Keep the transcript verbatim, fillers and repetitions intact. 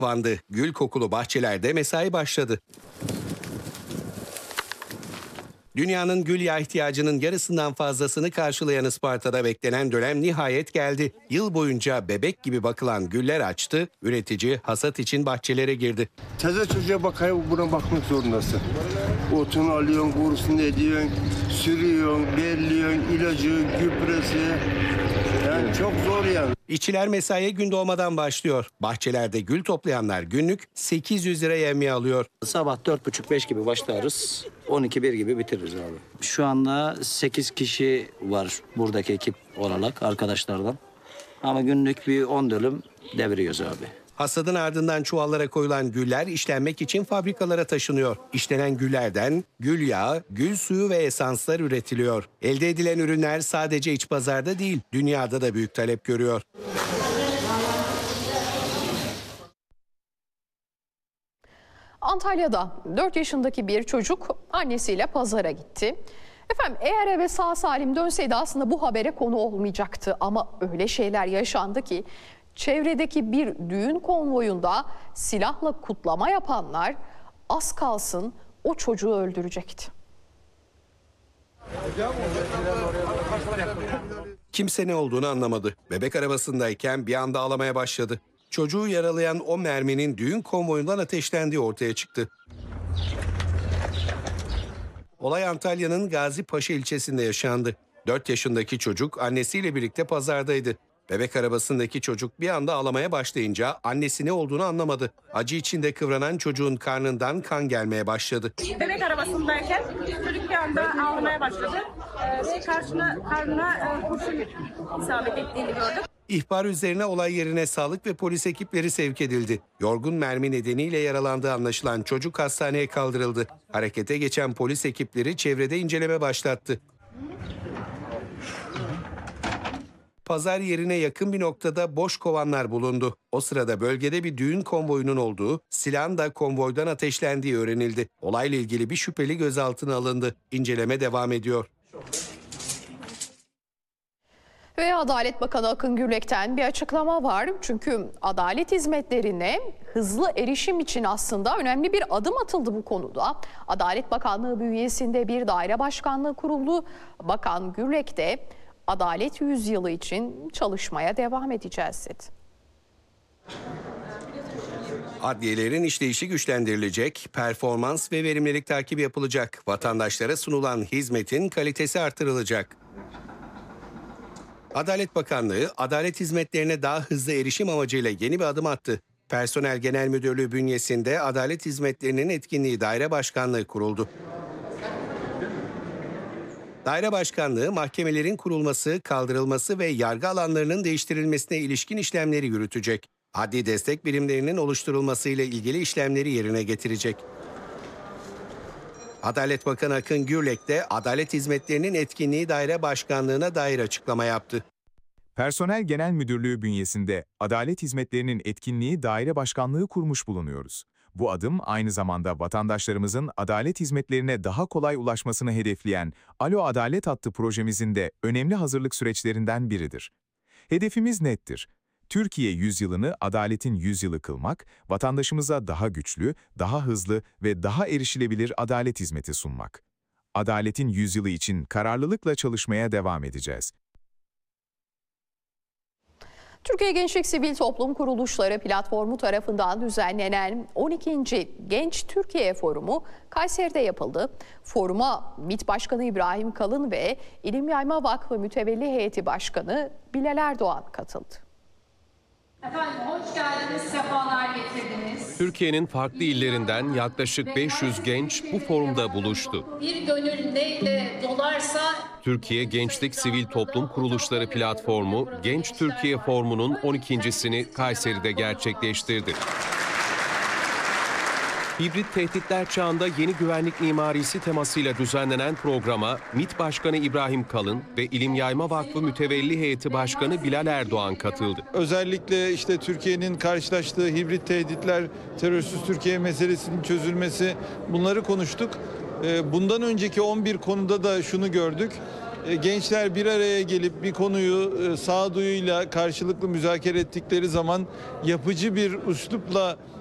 Van'da gül kokulu bahçelerde mesai başladı. Dünyanın gül yağı ihtiyacının yarısından fazlasını karşılayan Isparta'da beklenen dönem nihayet geldi. Yıl boyunca bebek gibi bakılan güller açtı, üretici hasat için bahçelere girdi. Taze çocuğa bakayım, buna bakmak zorundasın. Otunu alıyorsun, kurusunu ediyorsun, sürüyorsun, belliyorsun, ilacı, gübresi. Yani çok zor yani. İşçiler mesaiye gün doğmadan başlıyor. Bahçelerde gül toplayanlar günlük sekiz yüz lira yevmiye alıyor. Sabah dört buçuk beş gibi başlarız. on iki bir gibi bitiririz abi. Şu anda sekiz kişi var buradaki ekip olarak arkadaşlardan. Ama günlük bir on dönüm deviriyoruz abi. Hasadın ardından çuvallara koyulan güller işlenmek için fabrikalara taşınıyor. İşlenen güllerden gül yağı, gül suyu ve esanslar üretiliyor. Elde edilen ürünler sadece iç pazarda değil, dünyada da büyük talep görüyor. Antalya'da dört yaşındaki bir çocuk annesiyle pazara gitti. Efendim eğer eve sağ salim dönseydi aslında bu habere konu olmayacaktı. Ama öyle şeyler yaşandı ki çevredeki bir düğün konvoyunda silahla kutlama yapanlar az kalsın o çocuğu öldürecekti. Kimse ne olduğunu anlamadı. Bebek arabasındayken bir anda ağlamaya başladı. Çocuğu yaralayan o merminin düğün konvoyundan ateşlendiği ortaya çıktı. Olay Antalya'nın Gazipaşa ilçesinde yaşandı. dört yaşındaki çocuk annesiyle birlikte pazardaydı. Bebek arabasındaki çocuk bir anda ağlamaya başlayınca annesi ne olduğunu anlamadı. Acı içinde kıvranan çocuğun karnından kan gelmeye başladı. Bebek arabasındayken çocuk bir anda ağlamaya başladı ee, ve karşına, karnına e, kurşun isabet ettiğini gördük. İhbar üzerine olay yerine sağlık ve polis ekipleri sevk edildi. Yorgun mermi nedeniyle yaralandığı anlaşılan çocuk hastaneye kaldırıldı. Harekete geçen polis ekipleri çevrede inceleme başlattı. Pazar yerine yakın bir noktada boş kovanlar bulundu. O sırada bölgede bir düğün konvoyunun olduğu, silahın da konvoydan ateşlendiği öğrenildi. Olayla ilgili bir şüpheli gözaltına alındı. İnceleme devam ediyor. Ve Adalet Bakanı Akın Gürlek'ten bir açıklama var. Çünkü adalet hizmetlerine hızlı erişim için aslında önemli bir adım atıldı bu konuda. Adalet Bakanlığı bünyesinde bir daire başkanlığı kuruldu. Bakan Gürlek de Adalet Yüzyılı için çalışmaya devam edeceğiz dedi. Adliyelerin işleyişi güçlendirilecek, performans ve verimlilik takibi yapılacak. Vatandaşlara sunulan hizmetin kalitesi artırılacak. Adalet Bakanlığı, adalet hizmetlerine daha hızlı erişim amacıyla yeni bir adım attı. Personel Genel Müdürlüğü bünyesinde Adalet Hizmetlerinin Etkinliği Daire Başkanlığı kuruldu. Daire Başkanlığı, mahkemelerin kurulması, kaldırılması ve yargı alanlarının değiştirilmesine ilişkin işlemleri yürütecek. Adli destek birimlerinin oluşturulmasıyla ilgili işlemleri yerine getirecek. Adalet Bakanı Akın Gürlek de Adalet Hizmetlerinin Etkinliği Daire Başkanlığı'na dair açıklama yaptı. Personel Genel Müdürlüğü bünyesinde Adalet Hizmetlerinin Etkinliği Daire Başkanlığı kurmuş bulunuyoruz. Bu adım aynı zamanda vatandaşlarımızın adalet hizmetlerine daha kolay ulaşmasını hedefleyen Alo Adalet adlı projemizin de önemli hazırlık süreçlerinden biridir. Hedefimiz nettir. Türkiye yüzyılını adaletin yüzyılı kılmak, vatandaşımıza daha güçlü, daha hızlı ve daha erişilebilir adalet hizmeti sunmak. Adaletin yüzyılı için kararlılıkla çalışmaya devam edeceğiz. Türkiye Gençlik Sivil Toplum Kuruluşları platformu tarafından düzenlenen on ikinci Genç Türkiye Forumu Kayseri'de yapıldı. Foruma MİT Başkanı İbrahim Kalın ve İlim Yayma Vakfı Mütevelli Heyeti Başkanı Bilal Erdoğan katıldı. Efendim hoş geldiniz, sefalar getirdiniz. Türkiye'nin farklı illerinden yaklaşık beş yüz genç bu forumda buluştu. Bir gönül neyle dolarsa... Türkiye Gençlik Sivil Toplum Kuruluşları Platformu, Genç Türkiye Forumu'nun on ikincisini Kayseri'de gerçekleştirdi. Hibrit tehditler çağında yeni güvenlik mimarisi temasıyla düzenlenen programa MİT Başkanı İbrahim Kalın ve İlim Yayma Vakfı Mütevelli Heyeti Başkanı Bilal Erdoğan katıldı. Özellikle işte Türkiye'nin karşılaştığı hibrit tehditler, terörsüz Türkiye meselesinin çözülmesi, bunları konuştuk. Bundan önceki on bir konuda da şunu gördük. e, gençler bir araya gelip bir konuyu e, sağduyuyla karşılıklı müzakere ettikleri zaman yapıcı bir üslupla